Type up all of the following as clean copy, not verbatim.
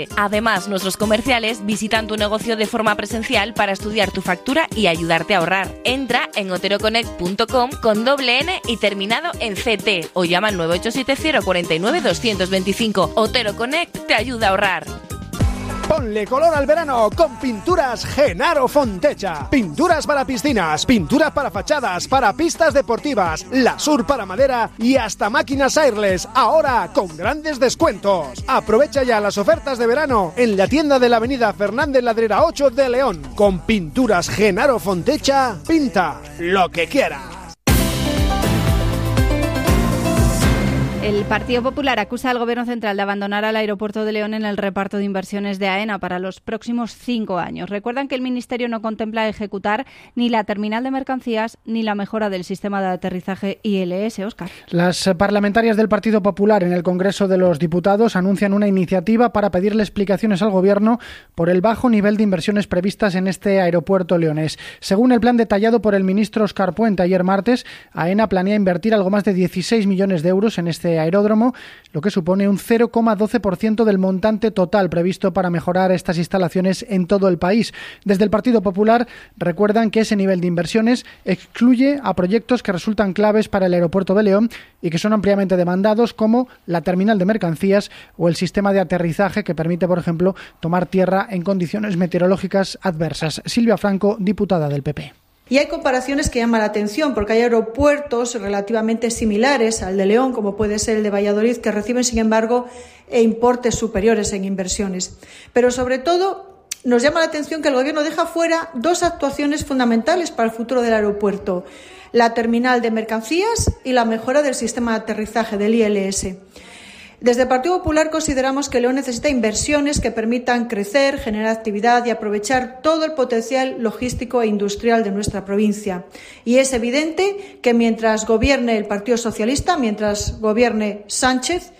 Además, nuestros comerciales visitan tu negocio de forma presencial para estudiar tu factura y ayudarte a ahorrar. Entra en oteroconnect.com con doble N y terminado en CT o llama al 9870 49 225. Otero Connect te ayuda a ahorrar. Ponle color al verano con Pinturas Genaro Fontecha. Pinturas para piscinas, pinturas para fachadas, para pistas deportivas, Lasur para madera y hasta máquinas airless, ahora con grandes descuentos. Aprovecha ya las ofertas de verano en la tienda de la avenida Fernández Ladrera 8 de León. Con Pinturas Genaro Fontecha, pinta lo que quieras. El Partido Popular acusa al Gobierno Central de abandonar al aeropuerto de León en el reparto de inversiones de AENA para los próximos 5 años. Recuerdan que el Ministerio no contempla ejecutar ni la terminal de mercancías ni la mejora del sistema de aterrizaje ILS. Óscar. Las parlamentarias del Partido Popular en el Congreso de los Diputados anuncian una iniciativa para pedirle explicaciones al Gobierno por el bajo nivel de inversiones previstas en este aeropuerto leonés. Según el plan detallado por el ministro Óscar Puente ayer martes, AENA planea invertir algo más de 16 millones de euros en este aeródromo, lo que supone un 0,12% del montante total previsto para mejorar estas instalaciones en todo el país. Desde el Partido Popular recuerdan que ese nivel de inversiones excluye a proyectos que resultan claves para el aeropuerto de León y que son ampliamente demandados, como la terminal de mercancías o el sistema de aterrizaje que permite, por ejemplo, tomar tierra en condiciones meteorológicas adversas. Silvia Franco, diputada del PP. Y hay comparaciones que llaman la atención porque hay aeropuertos relativamente similares al de León, como puede ser el de Valladolid, que reciben, sin embargo, importes superiores en inversiones. Pero, sobre todo, nos llama la atención que el Gobierno deja fuera 2 actuaciones fundamentales para el futuro del aeropuerto: la terminal de mercancías y la mejora del sistema de aterrizaje del ILS. Desde el Partido Popular consideramos que León necesita inversiones que permitan crecer, generar actividad y aprovechar todo el potencial logístico e industrial de nuestra provincia. Y es evidente que mientras gobierne el Partido Socialista, mientras gobierne Sánchez,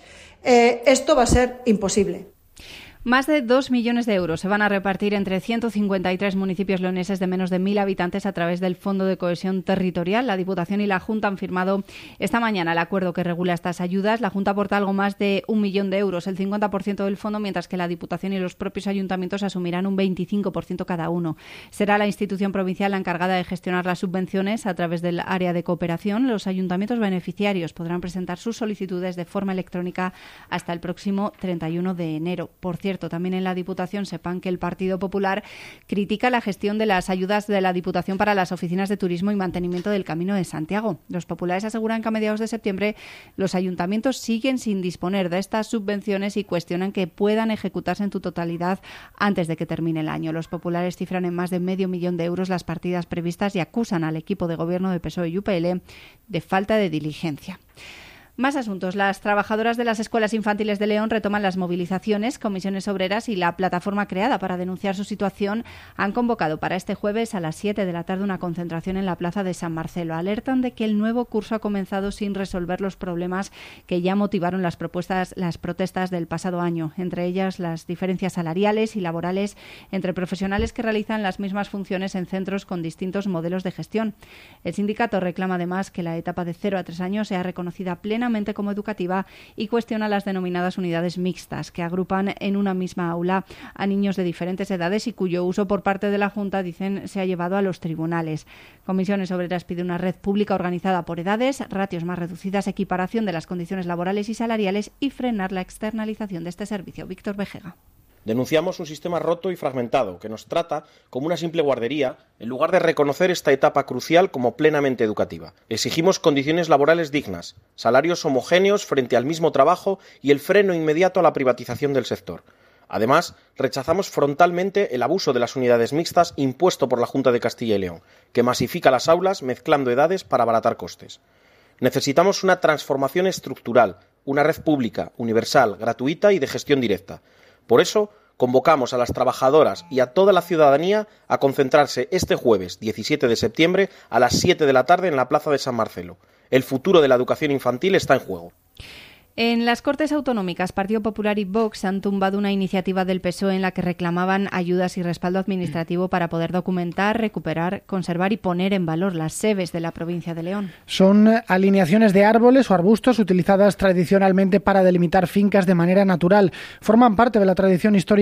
esto va a ser imposible. Más de 2 millones de euros se van a repartir entre 153 municipios leoneses de menos de 1.000 habitantes a través del Fondo de Cohesión Territorial. La Diputación y la Junta han firmado esta mañana el acuerdo que regula estas ayudas. La Junta aporta algo más de 1 millón de euros, el 50% del fondo, mientras que la Diputación y los propios ayuntamientos asumirán un 25% cada uno. Será la institución provincial la encargada de gestionar las subvenciones a través del área de cooperación. Los ayuntamientos beneficiarios podrán presentar sus solicitudes de forma electrónica hasta el próximo 31 de enero. Por cierto, también en la Diputación sepan que el Partido Popular critica la gestión de las ayudas de la Diputación para las oficinas de turismo y mantenimiento del Camino de Santiago. Los populares aseguran que a mediados de septiembre los ayuntamientos siguen sin disponer de estas subvenciones y cuestionan que puedan ejecutarse en su totalidad antes de que termine el año. Los populares cifran en más de medio millón de euros las partidas previstas y acusan al equipo de gobierno de PSOE y UPL de falta de diligencia. Más asuntos. Las trabajadoras de las escuelas infantiles de León retoman las movilizaciones. Comisiones Obreras y la plataforma creada para denunciar su situación han convocado para este jueves a las 7 de la tarde una concentración en la plaza de San Marcelo. Alertan de que el nuevo curso ha comenzado sin resolver los problemas que ya motivaron las protestas del pasado año, entre ellas las diferencias salariales y laborales entre profesionales que realizan las mismas funciones en centros con distintos modelos de gestión. El sindicato reclama además que la etapa de 0 a 3 años sea reconocida plenamente como educativa y cuestiona las denominadas unidades mixtas, que agrupan en una misma aula a niños de diferentes edades y cuyo uso por parte de la Junta, dicen, se ha llevado a los tribunales. Comisiones Obreras pide una red pública organizada por edades, ratios más reducidas, equiparación de las condiciones laborales y salariales y frenar la externalización de este servicio. Víctor Vejega. Denunciamos un sistema roto y fragmentado que nos trata como una simple guardería en lugar de reconocer esta etapa crucial como plenamente educativa. Exigimos condiciones laborales dignas, salarios homogéneos frente al mismo trabajo y el freno inmediato a la privatización del sector. Además, rechazamos frontalmente el abuso de las unidades mixtas impuesto por la Junta de Castilla y León, que masifica las aulas mezclando edades para abaratar costes. Necesitamos una transformación estructural, una red pública, universal, gratuita y de gestión directa. Por eso, convocamos a las trabajadoras y a toda la ciudadanía a concentrarse este jueves 17 de septiembre a las 7 de la tarde en la plaza de San Marcelo. El futuro de la educación infantil está en juego. En las Cortes Autonómicas, Partido Popular y Vox han tumbado una iniciativa del PSOE en la que reclamaban ayudas y respaldo administrativo para poder documentar, recuperar, conservar y poner en valor las sebes de la provincia de León. Son alineaciones de árboles o arbustos utilizadas tradicionalmente para delimitar fincas de manera natural. Forman parte de la tradición histórica